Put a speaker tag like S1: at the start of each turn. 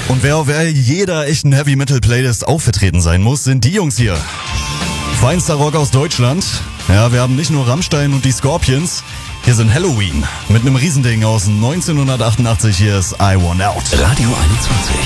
S1: Und wer auf jeder echten Heavy-Metal-Playlist auch vertreten sein muss, sind die Jungs hier. Feinster Rock aus Deutschland. Ja, wir haben nicht nur Rammstein und die Scorpions. Hier sind Halloween mit einem Riesending aus 1988. Hier ist I Want Out.
S2: Radio 21.